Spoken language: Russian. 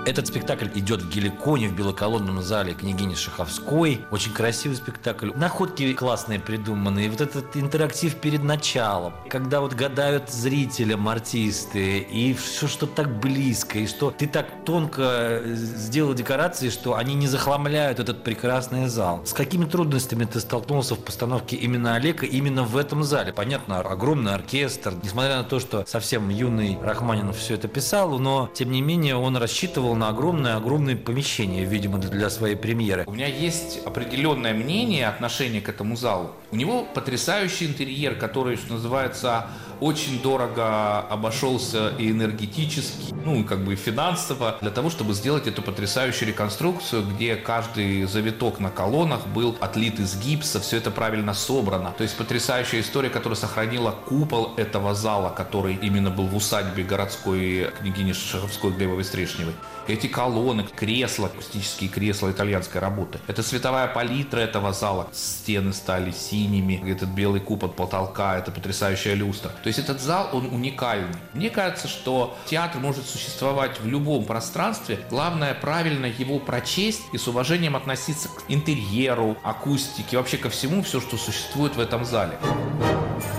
Этот спектакль идет в Геликоне, в белоколонном зале княгини Шаховской. Очень красивый спектакль. Находки классные придуманные. Вот этот интерактив перед началом, когда вот гадают зрителям артисты, и все, что так близко, и что ты так тонко сделал декорации, что они не захламляют этот прекрасный зал. С какими трудностями ты столкнулся в постановке именно Олега, именно в этом зале? Понятно, огромный оркестр. Несмотря на то, что совсем юный Рахманинов все это писал, но, тем не менее, он рассчитывал на огромное помещение, видимо, для своей премьеры. У меня есть определенное мнение, отношение к этому залу. У него потрясающий интерьер, который, что называется, очень дорого обошелся и энергетически, и как бы финансово, для того, чтобы сделать эту потрясающую реконструкцию, где каждый завиток на колоннах был отлит из гипса, все это правильно собрано. То есть потрясающая история, которая сохранила купол этого зала, который именно был в усадьбе городской княгини Шаховской Глебовой Стрешневой. Эти колонны, кресла, акустические кресла итальянской работы. Это световая палитра этого зала. Стены стали синими, этот белый купол потолка, это потрясающая люстра. То есть этот зал, он уникальный. Мне кажется, что театр может существовать в любом пространстве. Главное, правильно его прочесть и с уважением относиться к интерьеру, акустике, вообще ко всему, все, что существует в этом зале.